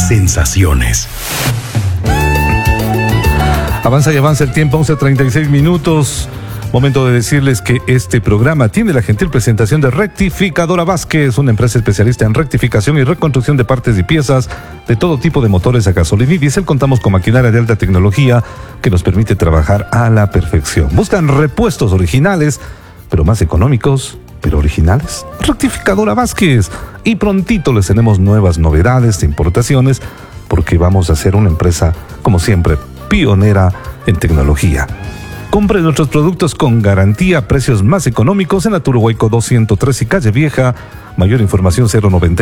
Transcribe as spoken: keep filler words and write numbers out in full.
sensaciones. Avanza y avanza el tiempo, once treinta y seis minutos. Momento de decirles que este programa tiene la gentil presentación de Rectificadora Vázquez, una empresa especialista en rectificación y reconstrucción de partes y piezas de todo tipo de motores a gasolina y diésel. Contamos con maquinaria de alta tecnología que nos permite trabajar a la perfección. Buscan repuestos originales, pero más económicos, pero originales. Rectificadora Vázquez. Y prontito les tenemos nuevas novedades de importaciones, porque vamos a ser una empresa, como siempre, pionera en tecnología. Compre nuestros productos con garantía, precios más económicos en Aturuhuayco doscientos tres y Calle Vieja. Mayor información cero noventa.